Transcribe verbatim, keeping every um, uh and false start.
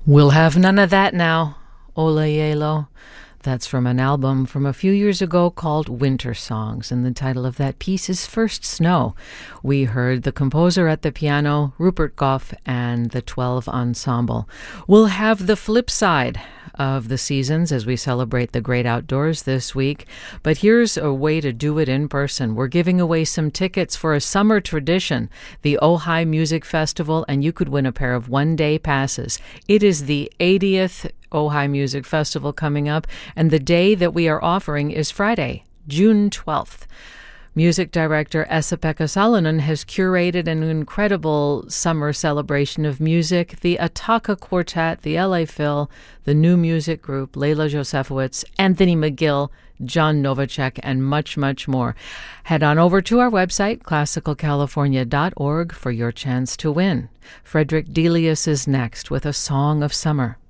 We'll have none of that now, Ola Yelo. That's from an album from a few years ago called Winter Songs, and the title of that piece is First Snow. We heard the composer at the piano, Rupert Goff, and the twelve Ensemble. We'll have the flip side of the seasons as we celebrate the great outdoors this week, but here's a way to do it in person. We're giving away some tickets for a summer tradition, the Ojai Music Festival, and you could win a pair of one-day passes. It is the eightieth Ojai Music Festival coming up, and the day that we are offering is Friday, June twelfth. Music director Esa-Pekka Salonen has curated an incredible summer celebration of music. The Ataka Quartet, the L A Phil, the New Music Group, Leila Josefowitz, Anthony McGill, John Novacek, and much, much more. Head on over to our website, classical california dot org, for your chance to win. Frederick Delius is next with A Song of Summer.